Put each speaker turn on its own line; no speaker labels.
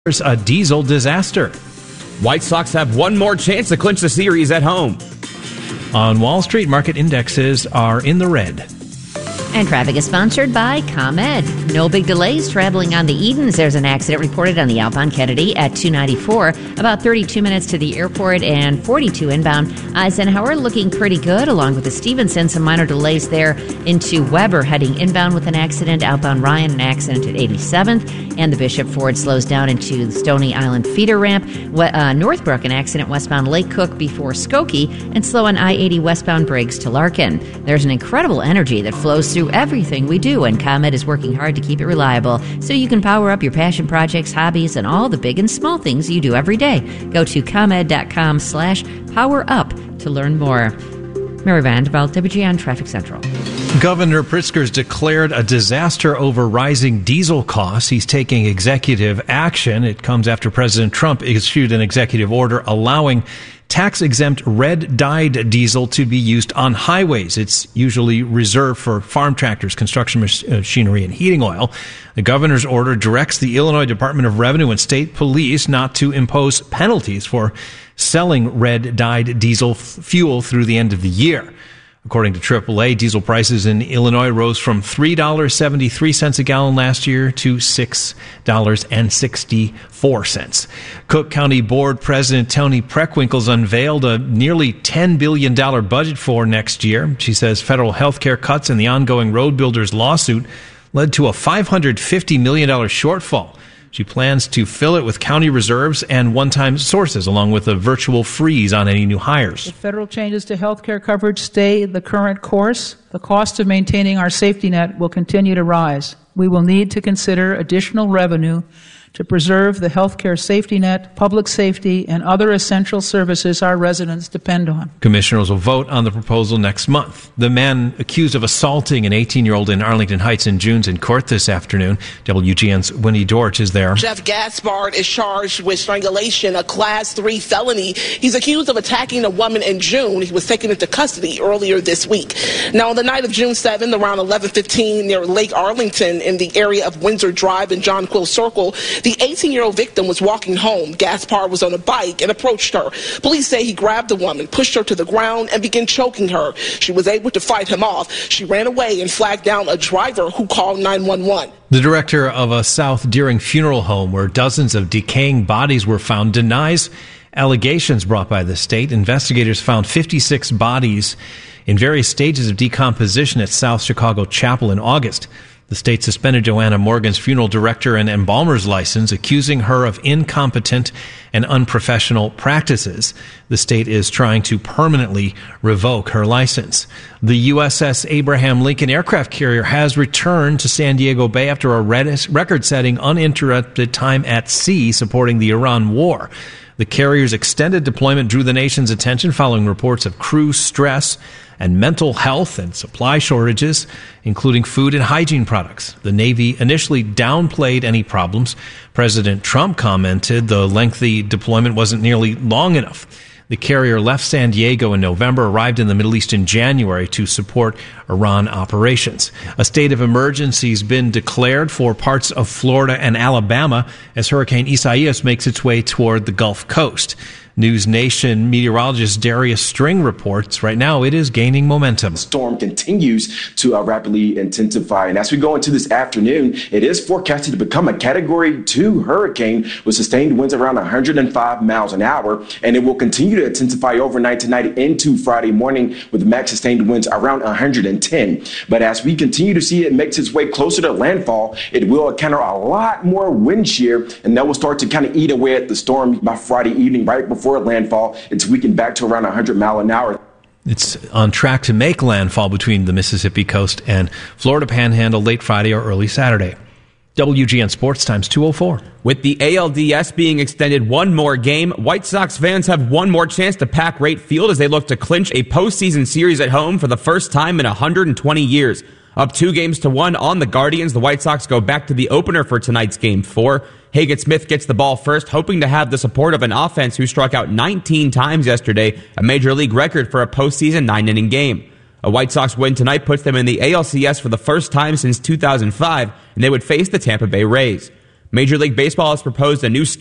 A diesel disaster.
White Sox have one more chance to clinch the series at home.
On Wall Street, market indexes are in the red.
And traffic is sponsored by ComEd. No big delays traveling on the Edens. There's an accident reported on the outbound Kennedy at 294. About 32 minutes to the airport and 42 inbound. Eisenhower looking pretty good, along with the Stevenson. Some minor delays there into Weber, heading inbound with an accident. Outbound Ryan, an accident at 87th. And the Bishop Ford slows down into the Stony Island feeder ramp. Northbrook, an accident westbound Lake Cook before Skokie. And slow on I-80 westbound Briggs to Larkin. There's an incredible energy that flows through everything we do, and ComEd is working hard to keep it reliable so you can power up your passion projects, hobbies, and all the big and small things you do every day. Go to ComEd.com/powerup to learn more. Mary Vanderbilt, WGN Traffic Central.
Governor Pritzker's declared a disaster over rising diesel costs. He's taking executive action. It comes after President Trump issued an executive order allowing tax-exempt red-dyed diesel to be used on highways. It's usually reserved for farm tractors, construction machinery, and heating oil. The governor's order directs the Illinois Department of Revenue and state police not to impose penalties for selling red-dyed diesel fuel through the end of the year. According to AAA, diesel prices in Illinois rose from $3.73 a gallon last year to $6.64. Cook County Board President Toni Preckwinkle's unveiled a nearly $10 billion budget for next year. She says federal health care cuts and the ongoing road builders lawsuit led to a $550 million shortfall. She plans to fill it with county reserves and one-time sources, along with a virtual freeze on any new hires.
If federal changes to health care coverage stay the current course, the cost of maintaining our safety net will continue to rise. We will need to consider additional revenue to preserve the health care safety net, public safety, and other essential services our residents depend on.
Commissioners will vote on the proposal next month. The man accused of assaulting an 18-year-old in Arlington Heights in June's in court this afternoon. WGN's Winnie Dorch is there.
Jeff Gaspard is charged with strangulation, a Class 3 felony. He's accused of attacking a woman in June. He was taken into custody earlier this week. Now, on the night of June 7th, around 11:15 near Lake Arlington in the area of Windsor Drive and John Quill Circle, the 18-year-old victim was walking home. Gaspard was on a bike and approached her. Police say he grabbed the woman, pushed her to the ground, and began choking her. She was able to fight him off. She ran away and flagged down a driver who called 911.
The director of a South Deering funeral home where dozens of decaying bodies were found denies allegations brought by the state. Investigators found 56 bodies in various stages of decomposition at South Chicago Chapel in August. The state suspended Joanna Morgan's funeral director and embalmer's license, accusing her of incompetent and unprofessional practices. The state is trying to permanently revoke her license. The USS Abraham Lincoln aircraft carrier has returned to San Diego Bay after a record-setting uninterrupted time at sea supporting the Iran war. The carrier's extended deployment drew the nation's attention following reports of crew stress and mental health and supply shortages, including food and hygiene products. The Navy initially downplayed any problems. President Trump commented the lengthy deployment wasn't nearly long enough. The carrier left San Diego in November, arrived in the Middle East in January to support Iran operations. A state of emergency has been declared for parts of Florida and Alabama as Hurricane Isaias makes its way toward the Gulf Coast. News Nation meteorologist Darius String reports right now it is gaining momentum.
The storm continues to rapidly intensify, and as we go into this afternoon, it is forecasted to become a Category 2 hurricane with sustained winds around 105 miles an hour, and it will continue to intensify overnight tonight into Friday morning with max sustained winds around 110. But as we continue to see it makes its way closer to landfall, it will encounter a lot more wind shear, and that will start to kind of eat away at the storm by Friday evening, right before landfall. It's weakened back to around 100 miles an hour.
It's on track to make landfall between the Mississippi coast and Florida Panhandle late Friday or early Saturday. WGN Sports Times 204.
With the ALDS being extended one more game, White Sox fans have one more chance to pack Wright Field as they look to clinch a postseason series at home for the first time in 120 years. Up 2-1 on the Guardians, the White Sox go back to the opener for tonight's Game 4. Hagen Smith gets the ball first, hoping to have the support of an offense who struck out 19 times yesterday, a major league record for a postseason 9-inning game. A White Sox win tonight puts them in the ALCS for the first time since 2005, and they would face the Tampa Bay Rays. Major League Baseball has proposed a new